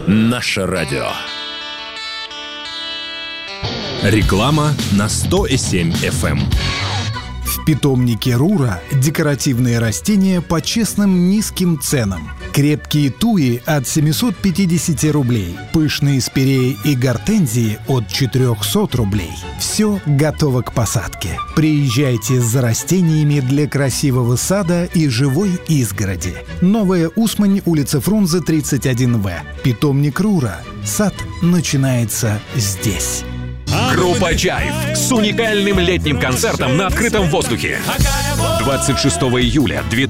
Наше радио. Реклама на 100,7 FM. В питомнике Рура декоративные растения по честным низким ценам. Крепкие туи от 750 рублей, пышные спиреи и гортензии от 400 рублей. Все готово к посадке. Приезжайте за растениями для красивого сада и живой изгороди. Новая Усмань, улица Фрунзе, 31В. Питомник Рура. Сад начинается здесь. Группа «Чайф» с уникальным летним концертом на открытом воздухе. 26 июля